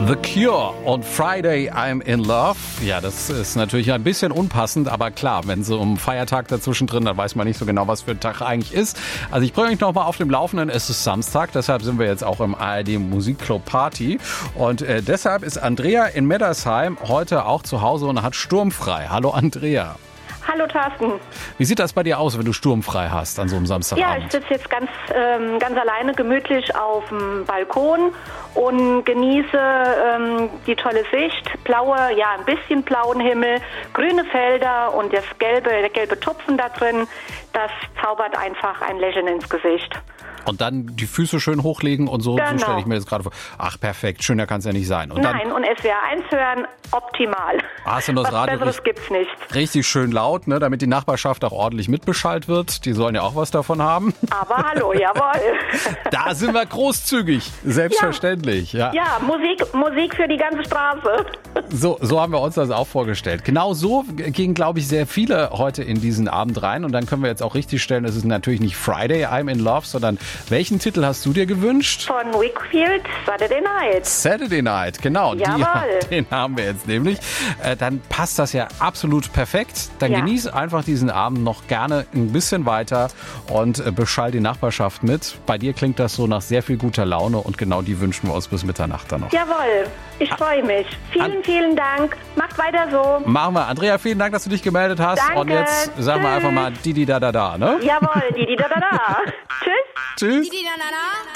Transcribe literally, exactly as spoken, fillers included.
The Cure und Friday I'm in Love. Ja, das ist natürlich ein bisschen unpassend, aber klar, wenn so ein Feiertag dazwischen drin, dann weiß man nicht so genau, was für ein Tag eigentlich ist. Also ich bringe euch noch mal auf dem Laufenden. Es ist Samstag, deshalb sind wir jetzt auch im A R D Musikclub Party. Und äh, deshalb ist Andrea in Meddersheim heute auch zu Hause und hat sturmfrei. Hallo Andrea. Hallo Thorsten. Wie sieht das bei dir aus, wenn du sturmfrei hast an so einem Samstagabend? Ja, ich sitze jetzt ganz, ähm, ganz alleine gemütlich auf dem Balkon und genieße ähm, die tolle Sicht. Blaue, ja ein bisschen blauen Himmel, grüne Felder und das gelbe, der gelbe Tupfen da drin, das zaubert einfach ein Lächeln ins Gesicht. Und dann die Füße schön hochlegen und so, Genau. so stelle ich mir das gerade vor. Ach, perfekt, schöner kann es ja nicht sein. Und Nein, dann und S W R eins hören, optimal. hast du das Was Radio Besseres richtig, gibt's nicht. richtig schön laut, ne, damit die Nachbarschaft auch ordentlich mitbeschallt wird. Die sollen ja auch was davon haben. Aber hallo, jawohl. Da sind wir großzügig, selbstverständlich. Ja. Ja, Musik, Musik für die ganze Straße. So, so haben wir uns das auch vorgestellt. Genau so gingen, glaube ich, sehr viele heute in diesen Abend rein. Und dann können wir jetzt auch richtig stellen, es ist natürlich nicht Friday I'm in Love, sondern welchen Titel hast du dir gewünscht? Von Wakefield, Saturday Night. Saturday Night, genau. Jawohl. Die, den haben wir jetzt nämlich. Äh, dann passt das ja absolut perfekt. Dann Ja. genieß einfach diesen Abend noch gerne ein bisschen weiter und äh, beschall die Nachbarschaft mit. Bei dir klingt das so nach sehr viel guter Laune und genau die wünschen wir uns bis Mitternacht dann noch. Jawohl, ich freue mich. Vielen, An- vielen Dank. Macht weiter so. Machen wir. Andrea, vielen Dank, dass du dich gemeldet hast. Danke. Und jetzt sagen wir Tschüss. einfach mal Didi da da da, ne? Jawohl, die, die, da, da, da. Tschüss. Tschüss. Di-di-da-da-da.